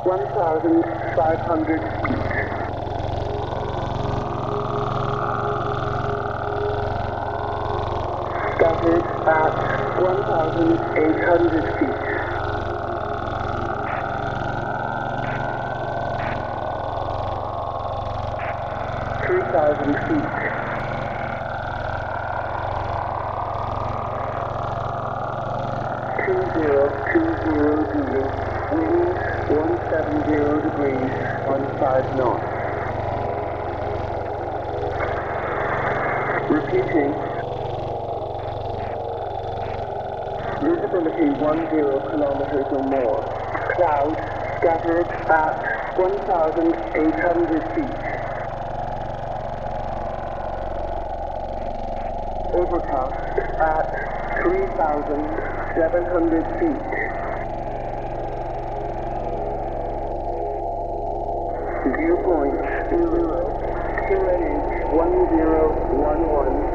1,500 feet. Scattered at 1,800 feet. 3,000 feet. 2020 dealing, wind 170 degrees, 15 knots. Repeating. Visibility 10 kilometers or more. Clouds scattered at 1,800 feet. Overcast at 3,700 feet. Viewpoint 0, QNH 1011.